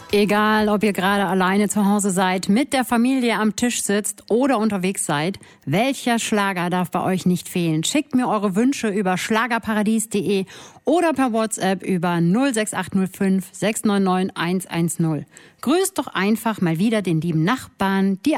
Egal, ob ihr gerade alleine zu Hause seid, mit der Familie am Tisch sitzt oder unterwegs seid, welcher Schlager darf bei euch nicht fehlen? Schickt mir eure Wünsche über schlagerparadies.de oder per WhatsApp über 06805 699 110. Grüßt doch einfach mal wieder den lieben Nachbarn, die